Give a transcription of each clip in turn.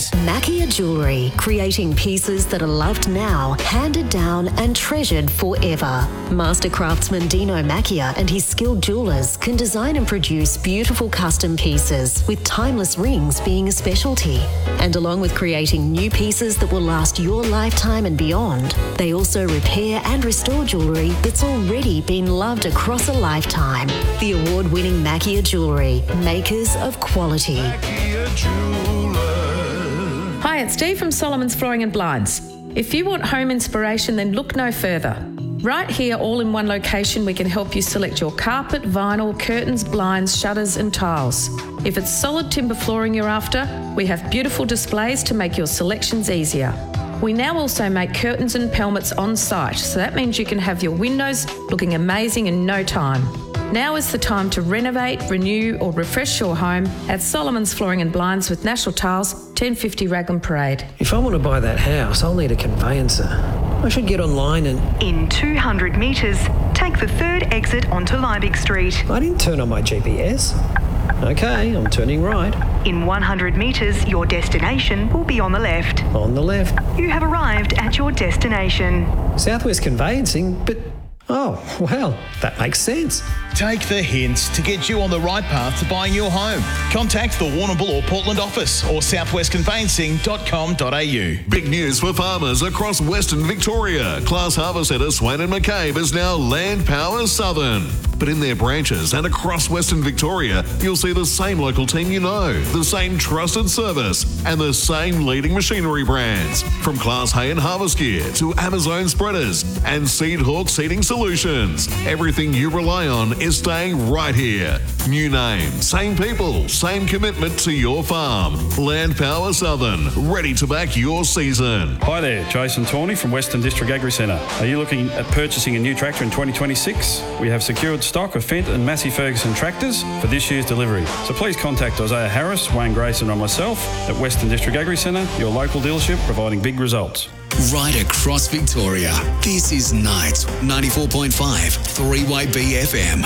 Mackia Jewellery, creating pieces that are loved now, handed down and treasured forever. Master craftsman Dino Mackia and his skilled jewellers can design and produce beautiful custom pieces, with timeless rings being a specialty. And along with creating new pieces that will last your lifetime and beyond, they also repair and restore jewellery that's already been loved across a lifetime. The award-winning Mackia Jewellery, makers of quality. Hi, it's Dee from Solomon's Flooring and Blinds. If you want home inspiration, then look no further. Right here, all in one location, we can help you select your carpet, vinyl, curtains, blinds, shutters and tiles. If it's solid timber flooring you're after, we have beautiful displays to make your selections easier. We now also make curtains and pelmets on site, so that means you can have your windows looking amazing in no time. Now is the time to renovate, renew or refresh your home at Solomon's Flooring and Blinds with National Tiles, 1050 Raglan Parade. If I want to buy that house, I'll need a conveyancer. I should get online and... In 200 metres, take the third exit onto Liebig Street. I didn't turn on my GPS. Okay, I'm turning right. In 100 metres, your destination will be on the left. On the left. You have arrived at your destination. Southwest Conveyancing, but... Oh, well, that makes sense. Take the hints to get you on the right path to buying your home. Contact the Warrnambool or Portland office or southwestconveyancing.com.au. Big news for farmers across Western Victoria. Class Harvester Swan and McCabe is now Land Power Southern. But in their branches and across Western Victoria, you'll see the same local team you know, the same trusted service, and the same leading machinery brands. From Class Hay and Harvest Gear to Amazon Spreaders and Seedhawk Seeding Solutions. Everything you rely on is staying right here. New name, same people, same commitment to your farm. Land Power Southern, ready to back your season. Hi there, Jason Tawney from Western District Agri Centre. Are you looking at purchasing a new tractor in 2026? We have secured stock of Fendt and Massey Ferguson tractors for this year's delivery. So please contact Isaiah Harris, Wayne Grayson or myself at Western District Agri Centre, your local dealership providing big results. Right across Victoria, this is Night 94.5 3 BFM.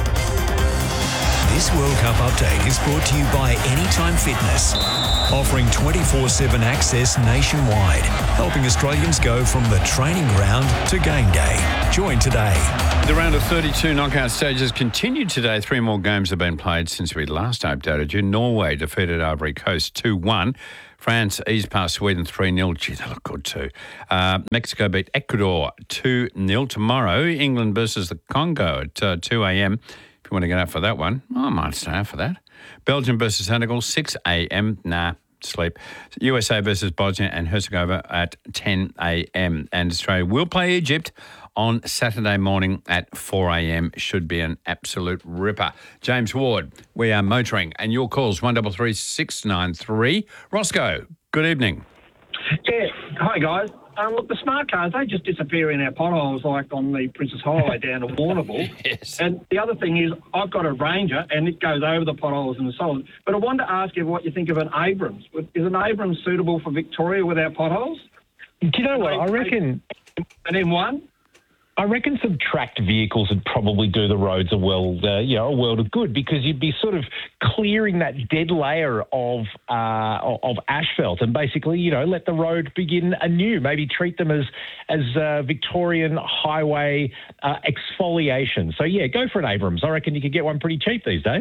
This World Cup update is brought to you by Anytime Fitness, offering 24/7 access nationwide, helping Australians go from the training ground to game day. Join today. The round of 32 knockout stages continued today. 3 more games have been played since we last updated you. Norway defeated Ivory Coast 2-1. France eased past Sweden 3-0. Gee, they look good too. Mexico beat Ecuador 2-0. Tomorrow, England versus the Congo at 2 a.m. If you want to get up for that one, I might stay up for that. Belgium versus Senegal, 6 a.m. Nah, sleep. USA versus Bosnia and Herzegovina at 10 a.m. And Australia will play Egypt on Saturday morning at 4 a.m. Should be an absolute ripper. James Ward, we are motoring, and your calls 133 693. Roscoe, good evening. Yeah, hi guys. Look, the smart cars, they just disappear in our potholes like on the Princess Highway down to Warrnambool. Yes. And the other thing is, I've got a Ranger and it goes over the potholes and the solid. But I wanted to ask you what you think of an Abrams. Is an Abrams suitable for Victoria with our potholes? Do you know what? I reckon... An M1? I reckon some tracked vehicles would probably do the roads a world of good, because you'd be sort of clearing that dead layer of asphalt and basically, let the road begin anew. Maybe treat them as Victorian highway exfoliation. So yeah, go for an Abrams. I reckon you could get one pretty cheap these days.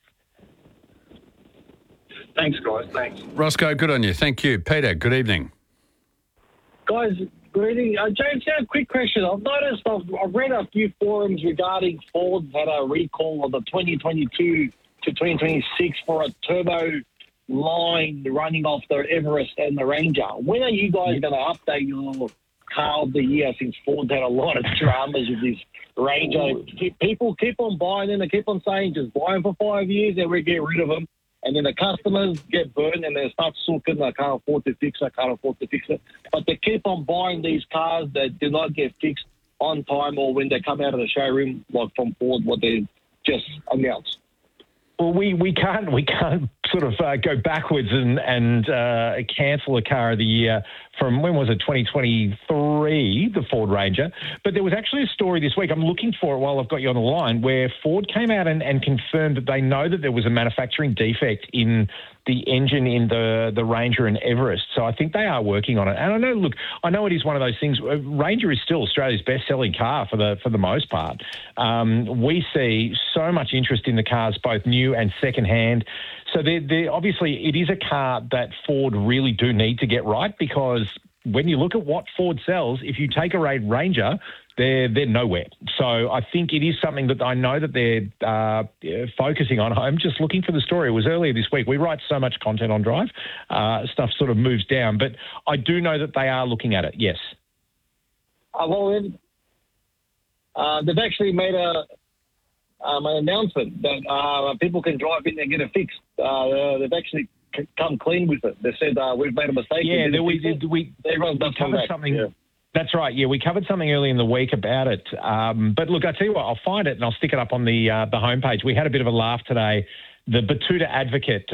Thanks, guys. Thanks. Roscoe, good on you. Thank you. Peter, good evening. Guys, good evening. James, a quick question. I've noticed, I've read a few forums regarding Ford had a recall of the 2022 to 2026 for a turbo line running off the Everest and the Ranger. When are you guys going to update your car of the year, since Ford had a lot of dramas with this Ranger? People keep on buying them. They keep on saying just buy them for 5 years, then we get rid of them. And then the customers get burned and they start sulking, I can't afford to fix it, But they keep on buying these cars that do not get fixed on time or when they come out of the showroom, like from Ford, what they just announced. Well, we can't sort of go backwards and cancel a car of the year from, when was it, 2023, the Ford Ranger. But there was actually a story this week, I'm looking for it while I've got you on the line, where Ford came out and confirmed that they know that there was a manufacturing defect in the engine in the Ranger and Everest. So I think they are working on it. And I know it is one of those things. Ranger is still Australia's best-selling car for the most part. We see so much interest in the cars, both new and second-hand. So they're obviously, it is a car that Ford really do need to get right, because when you look at what Ford sells, if you take a Ranger, they're nowhere. So I think it is something that I know that they're focusing on. I'm just looking for the story. It was earlier this week. We write so much content on Drive. Stuff sort of moves down. But I do know that they are looking at it, yes. They've actually made an announcement that people can drive in and get it fixed. They've actually come clean with it. They said, we've made a mistake. Yeah, we covered something. Yeah. That's right. Yeah, we covered something early in the week about it. But look, I tell you what, I'll find it and I'll stick it up on the homepage. We had a bit of a laugh today. The Batuta Advocate,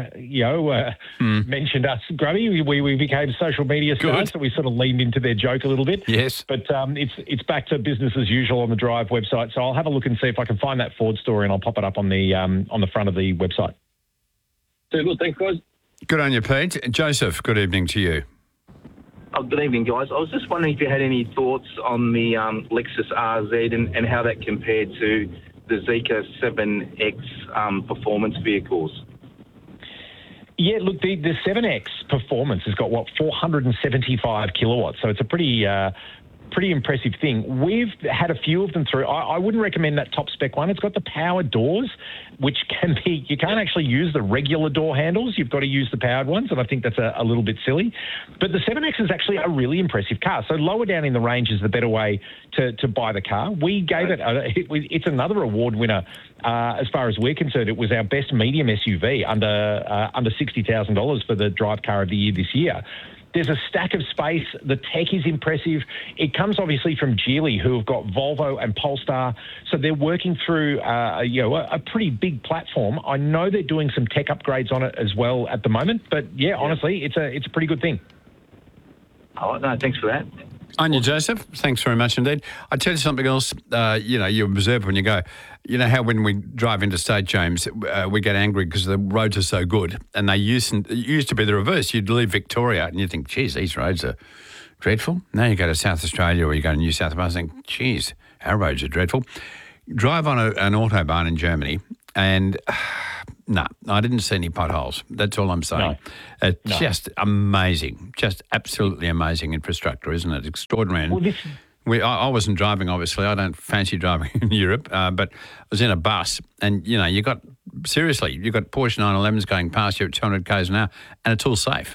mentioned us, Grubby. We became social media stars, so we sort of leaned into their joke a little bit. Yes. But it's back to business as usual on the Drive website. So I'll have a look and see if I can find that Ford story, and I'll pop it up on the front of the website. Good. Thanks, guys. Good on you, Pete. Joseph, good evening to you. Oh, good evening, guys. I was just wondering if you had any thoughts on the Lexus RZ and how that compared to the Zeekr 7X performance vehicles. Yeah, look, the 7X performance has got, 475 kilowatts, so it's a pretty impressive thing. We've had a few of them through. I wouldn't recommend that top spec one. It's got the power doors, which can be, you can't actually use the regular door handles. You've got to use the powered ones, and I think that's a little bit silly. But the 7X is actually a really impressive car. So lower down in the range is the better way to buy the car. We gave it's another award winner as far as we're concerned. It was our best medium SUV under $60,000 for the Drive Car of the Year this year. There's a stack of space. The tech is impressive. It comes obviously from Geely, who have got Volvo and Polestar. So they're working through a pretty big platform. I know they're doing some tech upgrades on it as well at the moment. But yeah, honestly, it's a pretty good thing. Oh, no, thanks for that. On you, Joseph. Thanks very much indeed. I tell you something else. You observe when you go. You know how when we drive interstate, James, we get angry because the roads are so good, and it used to be the reverse. You'd leave Victoria and you think, geez, these roads are dreadful. Now you go to South Australia or you go to New South Wales and think, geez, our roads are dreadful. Drive on an autobahn in Germany and... No, I didn't see any potholes. That's all I'm saying. No. Just amazing, just absolutely amazing infrastructure, isn't it? Extraordinary. Well, I wasn't driving, obviously. I don't fancy driving in Europe, but I was in a bus, and you got Porsche 911s going past you at 200 k's an hour, and it's all safe.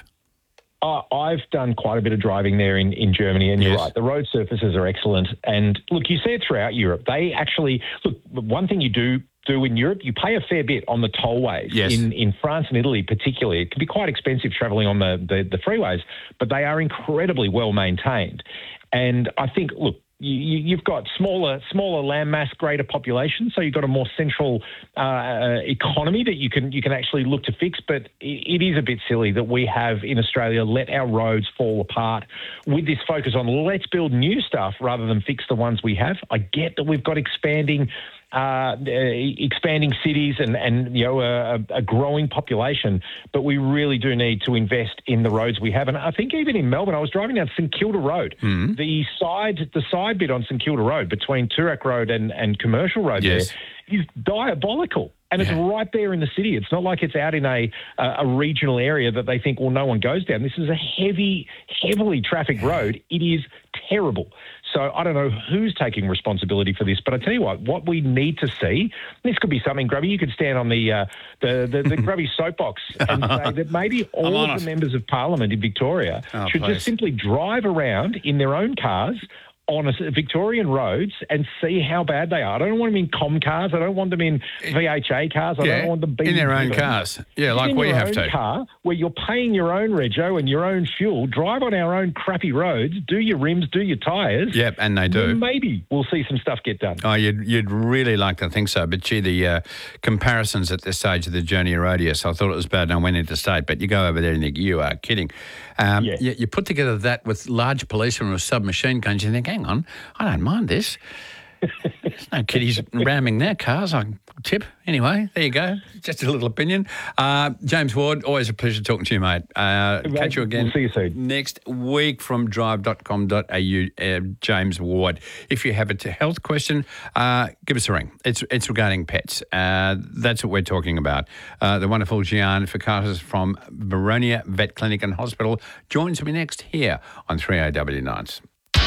I've done quite a bit of driving there in Germany, and you're right. The road surfaces are excellent. And look, you see it throughout Europe. They actually one thing you do in Europe, you pay a fair bit on the tollways. Yes. In France and Italy particularly, it can be quite expensive travelling on the freeways, but they are incredibly well maintained. And I think, look, you've got smaller landmass, greater population, so you've got a more central economy that you can actually look to fix. But it is a bit silly that we have in Australia let our roads fall apart with this focus on let's build new stuff rather than fix the ones we have. I get that we've got expanding cities and a growing population, but we really do need to invest in the roads we have. And I think even in Melbourne, I was driving down St Kilda Road. Mm-hmm. The side bit on St Kilda Road between Toorak Road and Commercial Road there is diabolical. And it's right there in the city. It's not like it's out in a regional area that they think, well, no one goes down. This is a heavily trafficked road. It is terrible. So I don't know who's taking responsibility for this, but I tell you what we need to see, this could be something, Grubby, you could stand on the Grubby soapbox and say that maybe all of the members of Parliament in Victoria should just simply drive around in their own cars on Victorian roads and see how bad they are. I don't want them in Com cars. I don't want them in VHA cars. I don't want them being in their own cars. Yeah, like we have to. Car where you're paying your own rego and your own fuel, drive on our own crappy roads, do your rims, do your tyres. Yep, and they do. Maybe we'll see some stuff get done. Oh, you'd really like to think so. But gee, the comparisons at this stage of the journey are odious. I thought it was bad and I went interstate, but you go over there and think, you are kidding. You put together that with large policemen with submachine guns, you think, hang on, I don't mind this. There's no kiddies ramming their cars, I tip. Anyway, there you go. Just a little opinion. James Ward, always a pleasure talking to you, mate. Catch you again. We'll see you soon. Next week from drive.com.au, James Ward. If you have a health question, give us a ring. It's regarding pets. That's what we're talking about. The wonderful Gian Fikatis from Baronia Vet Clinic and Hospital joins me next here on 3AW Nights.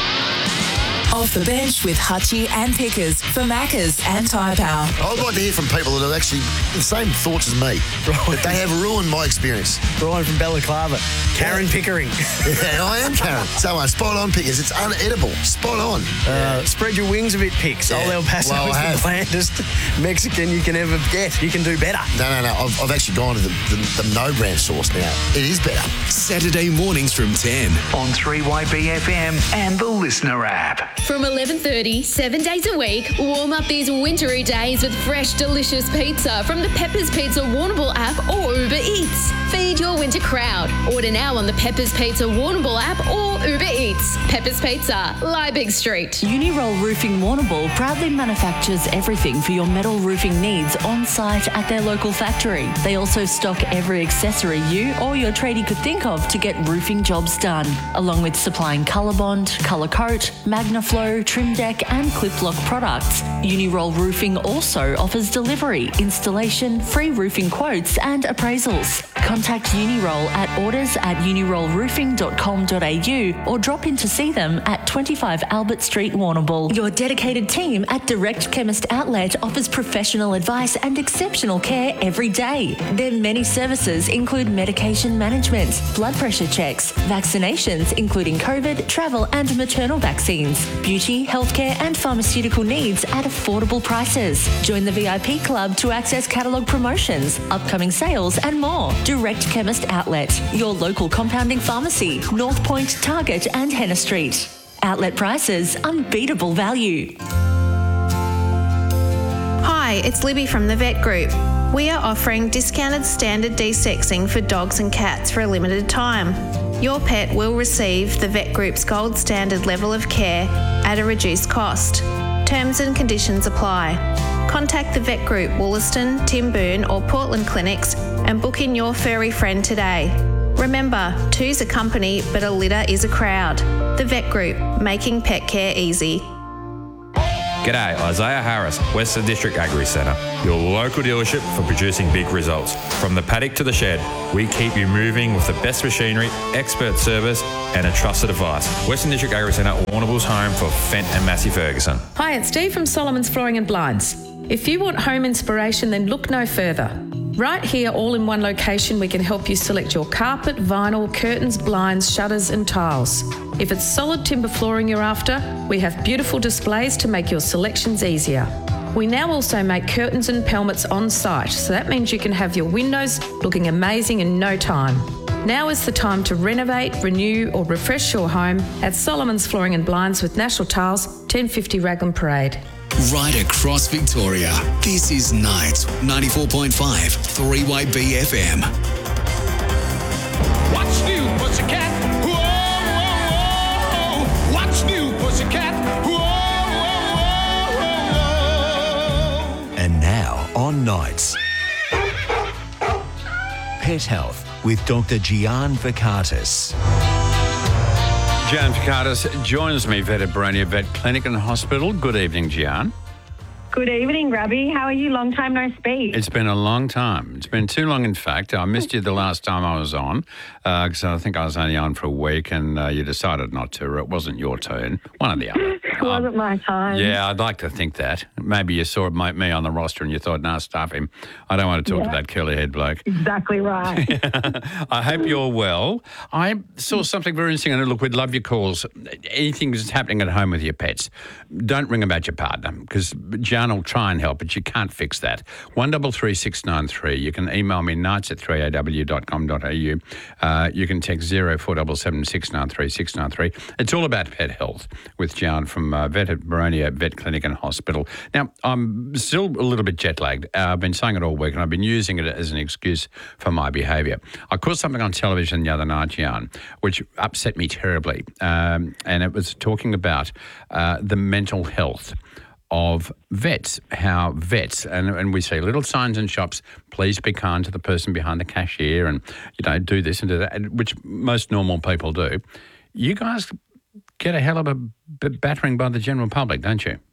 Off the bench with Hutchie and Pickers for Maccas and Tyre Power. I'd like to hear from people that have actually the same thoughts as me. That they have ruined my experience. Brian from Balaclava. Karen Pickering. Yeah, I am Karen. So spot on, Pickers. It's unedible. Spot on. Spread your wings a bit, Picks. Old El Paso is the blandest Mexican you can ever get. You can do better. No. I've actually gone to the no-brand sauce now. It is better. Saturday mornings from 10 on 3YB FM and the Listener app. From 11:30, 7 days a week, warm up these wintry days with fresh, delicious pizza from the Peppers Pizza Warrnambool app or Uber Eats. Feed your winter crowd. Order now on the Peppers Pizza Warrnambool app or Uber Eats. Peppers Pizza, Liebig Street. Uniroll Roofing Warrnambool proudly manufactures everything for your metal roofing needs on site at their local factory. They also stock every accessory you or your tradie could think of to get roofing jobs done, along with supplying Colorbond, Colour Coat, Magnaflow, Trim Deck and Clip Lock products. Uniroll Roofing also offers delivery, installation, free roofing quotes and appraisals. Contact Uniroll at orders@unirollroofing.com.au or drop in to see them at 25 Albert Street, Warrnambool. Your dedicated team at Direct Chemist Outlet offers professional advice and exceptional care every day. Their many services include medication management, blood pressure checks, vaccinations including COVID, travel and maternal vaccines, beauty, healthcare and pharmaceutical needs at affordable prices. Join the VIP Club to access catalogue promotions, upcoming sales and more. Direct Chemist Outlet, your local compounding pharmacy, North Point, Target and Henna Street. Outlet prices, unbeatable value. Hi, it's Libby from the Vet Group. We are offering discounted standard desexing for dogs and cats for a limited time. Your pet will receive the Vet Group's gold standard level of care at a reduced cost. Terms and conditions apply. Contact the Vet Group Wollaston, Timboon or Portland clinics and book in your furry friend today. Remember, two's a company but a litter is a crowd. The Vet Group, making pet care easy. G'day, Isaiah Harris, Western District Agri Centre, your local dealership for producing big results. From the paddock to the shed, we keep you moving with the best machinery, expert service and a trusted advice. Western District Agri Centre, Warrnambool's home for Fent and Massey Ferguson. Hi, it's Steve from Solomon's Flooring and Blinds. If you want home inspiration, then look no further. Right here, all in one location, we can help you select your carpet, vinyl, curtains, blinds, shutters and tiles. If it's solid timber flooring you're after, we have beautiful displays to make your selections easier. We now also make curtains and pelmets on site, so that means you can have your windows looking amazing in no time. Now is the time to renovate, renew or refresh your home at Solomon's Flooring and Blinds with National Tiles, 1050 Raglan Parade. Right across Victoria, this is Night 94.5 3YB FM. What's new, pussycat? Whoa, whoa, whoa. What's new, pussycat? Whoa, whoa, whoa. And now on Nights, Pet Health with Dr. Gian Fikatis. Gian Fikatis joins me, vet at Baronia Vet Clinic and Hospital. Good evening, Gian. Good evening, Robbie. How are you? Long time no speak. It's been a long time. It's been too long, in fact. I missed you the last time I was on because I think I was only on for a week and you decided not to, or it wasn't your turn. One or the other. It wasn't my time. Yeah, I'd like to think that. Maybe you saw me on the roster and you thought, nah, stuff him. I don't want to talk to that curly-haired bloke. Exactly right. I hope you're well. I saw something very interesting, and look, we'd love your calls. Anything that's happening at home with your pets, don't ring about your partner, because Jan will try and help, but you can't fix that. 133693. You can email me nights@3aw.com.au. You can text 0477 693 693. It's all about pet health with Jan from Vet at Boronia Vet Clinic and Hospital. Now, I'm still a little bit jet lagged. I've been saying it all week, and I've been using it as an excuse for my behaviour. I caught something on television the other night, Jan, which upset me terribly, and it was talking about the mental health of vets, how vets, and we see little signs in shops, please be kind to the person behind the cashier and, do this and do that, which most normal people do. You guys get a hell of a battering by the general public, don't you?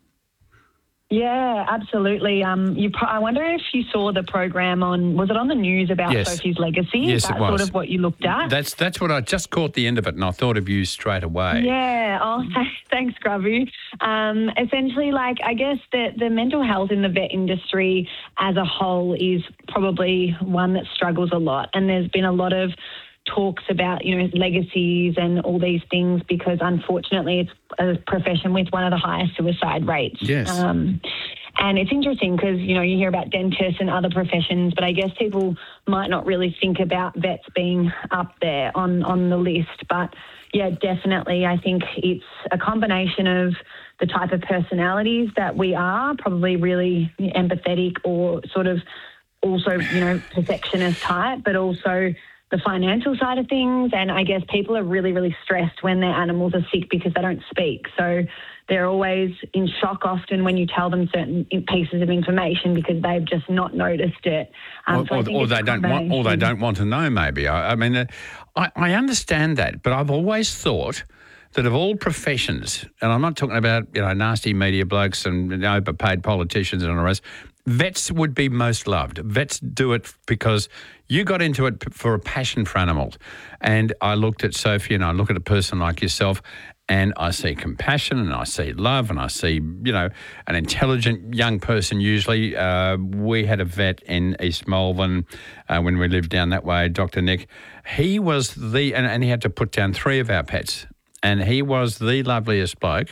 Yeah, absolutely. I wonder if you saw the program was it on the news about Sophie's legacy? Yes, Is that it was. sort of what you looked at? That's what I just caught the end of it, and I thought of you straight away. Yeah. Oh, thanks, Grubby. Essentially, I guess the mental health in the vet industry as a whole is probably one that struggles a lot, and there's been a lot of talks about, legacies and all these things, because unfortunately it's a profession with one of the highest suicide rates. Yes. And it's interesting because, you hear about dentists and other professions, but I guess people might not really think about vets being up there on the list. But yeah, definitely. I think it's a combination of the type of personalities that we are, probably really empathetic or sort of also, perfectionist type, but also the financial side of things. And I guess people are really, really stressed when their animals are sick because they don't speak. So they're always in shock often when you tell them certain pieces of information because they've just not noticed it. Or they don't want to know, maybe. I mean, I understand that, but I've always thought that of all professions, and I'm not talking about, nasty media blokes and overpaid politicians and all the rest, vets would be most loved. Vets do it because you got into it for a passion for animals. And I looked at Sophie and I look at a person like yourself and I see compassion and I see love and I see, an intelligent young person usually. We had a vet in East Malvern when we lived down that way, Dr. Nick. He was and he had to put down 3 of our pets. And he was the loveliest bloke,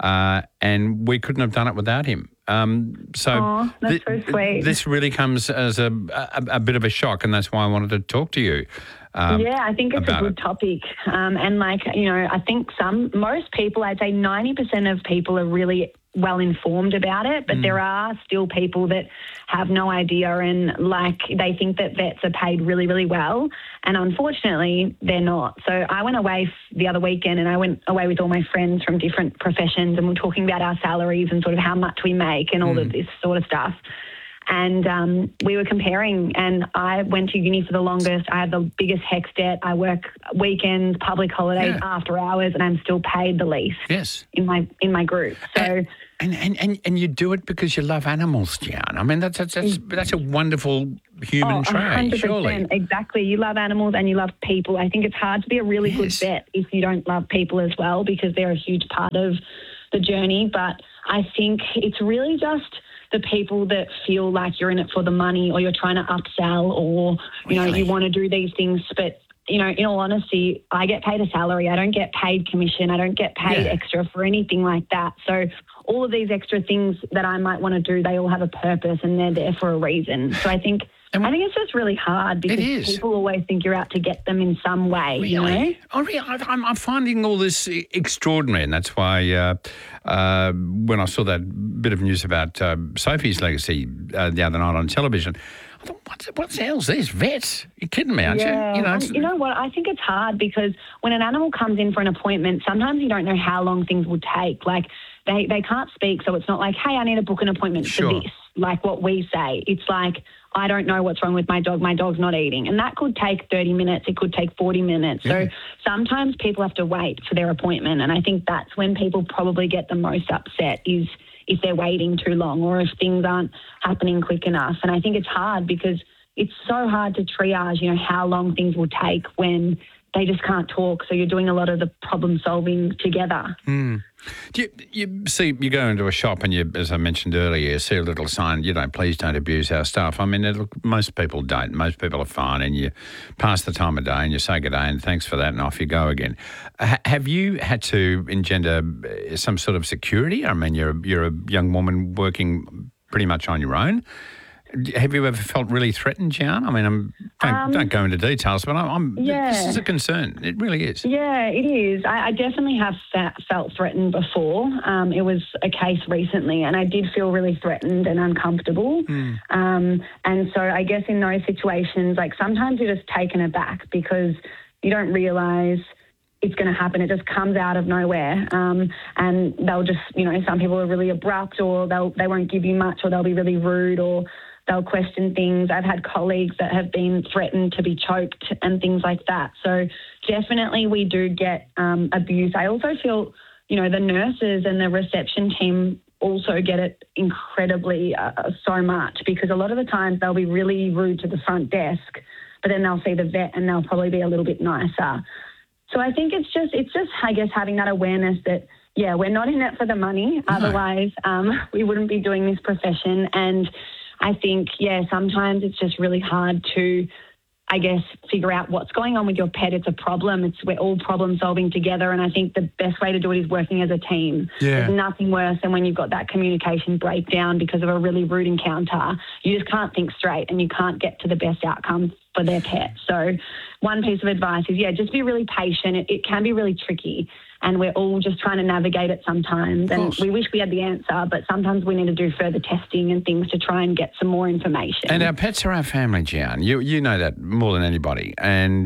and we couldn't have done it without him. That's so sweet. This really comes as a bit of a shock, and that's why I wanted to talk to you. I think it's a good topic. And I think most people, I'd say 90% of people are really well informed about it, but there are still people that have no idea and they think that vets are paid really, really well. And unfortunately, they're not. So I went away the other weekend and I went away with all my friends from different professions and we're talking about our salaries and sort of how much we make and all of this sort of stuff. And we were comparing, and I went to uni for the longest. I have the biggest HECS debt. I work weekends, public holidays, after hours, and I'm still paid the least. Yes. In my group. So and you do it because you love animals, Jan. I mean that's a wonderful human trait, 100%, surely. Exactly. You love animals and you love people. I think it's hard to be a really good vet if you don't love people as well, because they're a huge part of the journey. But I think it's really just the people that feel like you're in it for the money or you're trying to upsell or, you want to do these things. But, in all honesty, I get paid a salary. I don't get paid commission. I don't get paid extra for anything like that. So all of these extra things that I might want to do, they all have a purpose and they're there for a reason. So I think it's just really hard because people always think you're out to get them in some way, Really? Oh, really? I'm finding all this extraordinary, and that's why when I saw that bit of news about Sophie's legacy the other night on television, I thought, what the hell's this? Vets? You're kidding me, aren't you? You know what? I think it's hard because when an animal comes in for an appointment, sometimes you don't know how long things will take. Like, they can't speak, so it's not like, hey, I need to book an appointment for this, like what we say. It's like, I don't know what's wrong with my dog. My dog's not eating. And that could take 30 minutes. It could take 40 minutes. Yeah. So sometimes people have to wait for their appointment. And I think that's when people probably get the most upset is if they're waiting too long or if things aren't happening quick enough. And I think it's hard because it's so hard to triage, how long things will take when they just can't talk. So you're doing a lot of the problem solving together. Do you go into a shop and you, as I mentioned earlier, you see a little sign, please don't abuse our staff. I mean, most people don't. Most people are fine, and you pass the time of day and you say good day and thanks for that, and off you go again. Have you had to engender some sort of security? I mean, you're a young woman working pretty much on your own. Have you ever felt really threatened, Gian? I mean, don't go into details, but this is a concern. It really is. Yeah, it is. I definitely have felt threatened before. It was a case recently, and I did feel really threatened and uncomfortable. And so I guess in those situations, like sometimes you're just taken aback because you don't realise it's going to happen. It just comes out of nowhere. And they'll just, some people are really abrupt, or they won't give you much, or they'll be really rude, or they'll question things. I've had colleagues that have been threatened to be choked and things like that. So definitely we do get abuse. I also feel, the nurses and the reception team also get it incredibly so much, because a lot of the times they'll be really rude to the front desk, but then they'll see the vet and they'll probably be a little bit nicer. So I think it's just, I guess, having that awareness that, we're not in it for the money. No. Otherwise, we wouldn't be doing this profession. And I think, sometimes it's just really hard to, I guess, figure out what's going on with your pet. It's a problem. We're all problem solving together. And I think the best way to do it is working as a team. Yeah. There's nothing worse than when you've got that communication breakdown because of a really rude encounter. You just can't think straight and you can't get to the best outcome for their pet. So one piece of advice is, just be really patient. It can be really tricky, and we're all just trying to navigate it sometimes. And we wish we had the answer, but sometimes we need to do further testing and things to try and get some more information. And our pets are our family, Gian. You know that more than anybody. And,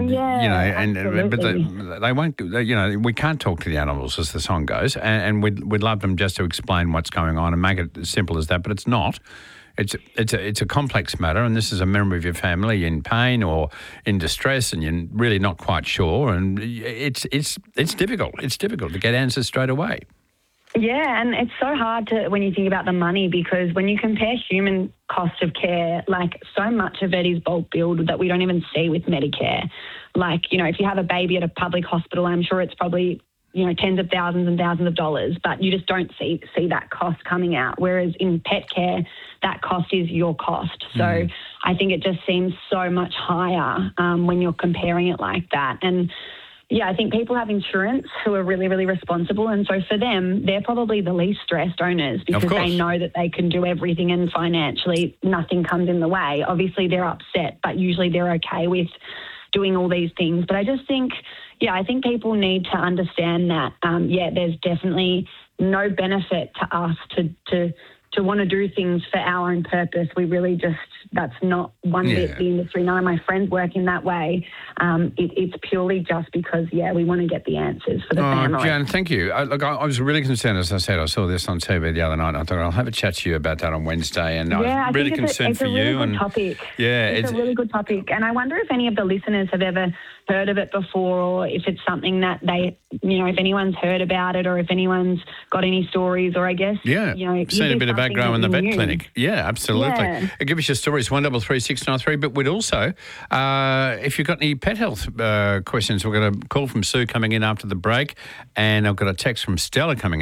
but they won't, we can't talk to the animals, as the song goes, and we'd love them just to explain what's going on and make it as simple as that, but it's not. It's a complex matter, and this is a member of your family in pain or in distress, and you're really not quite sure. And it's difficult. It's difficult to get answers straight away. Yeah, and it's so hard when you think about the money, because when you compare human cost of care, like so much of it is bulk billed that we don't even see with Medicare. Like, if you have a baby at a public hospital, I'm sure it's probably tens of thousands and thousands of dollars, but you just don't see that cost coming out. Whereas in pet care, that cost is your cost. So I think it just seems so much higher when you're comparing it like that. And I think people have insurance who are really, really responsible. And so for them, they're probably the least stressed owners, because they know that they can do everything and financially nothing comes in the way. Obviously they're upset, but usually they're okay with doing all these things. But I just think, I think people need to understand that, there's definitely no benefit to us to want to do things for our own purpose. We really just, that's not one bit the industry. None of my friends work in that way. It's purely just because, we want to get the answers for the family. Jan, thank you. I was really concerned, as I said. I saw this on TV the other night. I thought I'll have a chat to you about that on Wednesday. And I was really concerned for you. It's a really good topic. Yeah, it's a really good topic. And I wonder if any of the listeners have ever heard of it before, or if it's something that they, if anyone's heard about it, or if anyone's got any stories, or I guess, seen a bit of aggro in the vet clinic. Yeah, absolutely. Give us your stories, 133693. But we'd also, if you've got any pet health questions, we've got a call from Sue coming in after the break, and I've got a text from Stella coming